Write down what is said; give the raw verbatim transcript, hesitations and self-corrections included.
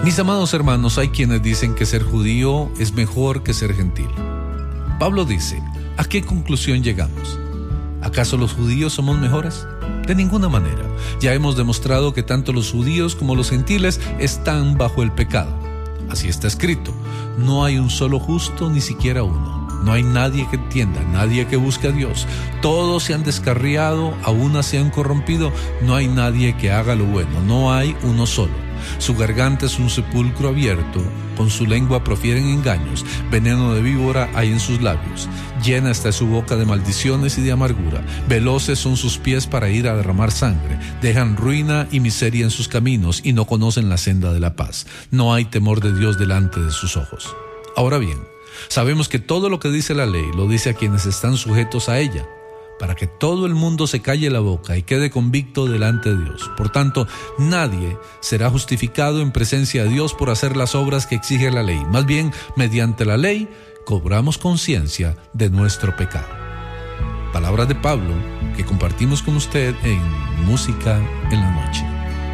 Mis amados hermanos, hay quienes dicen que ser judío es mejor que ser gentil. Pablo dice, ¿a qué conclusión llegamos? ¿Acaso los judíos somos mejores? De ninguna manera. Ya hemos demostrado que tanto los judíos como los gentiles están bajo el pecado. Así está escrito, no hay un solo justo, ni siquiera uno. No hay nadie que entienda, nadie que busque a Dios. Todos se han descarriado, a una se han corrompido. No hay nadie que haga lo bueno, no hay uno solo. Su garganta es un sepulcro abierto, con su lengua profieren engaños, veneno de víbora hay en sus labios. Llena está su boca de maldiciones y de amargura. Veloces son sus pies para ir a derramar sangre. Dejan ruina y miseria en sus caminos y no conocen la senda de la paz. No hay temor de Dios delante de sus ojos. Ahora bien, sabemos que todo lo que dice la ley lo dice a quienes están sujetos a ella, para que todo el mundo se calle la boca y quede convicto delante de Dios. Por tanto, nadie será justificado en presencia de Dios por hacer las obras que exige la ley. Más bien, mediante la ley, cobramos conciencia de nuestro pecado. Palabras de Pablo que compartimos con usted en Música en la Noche.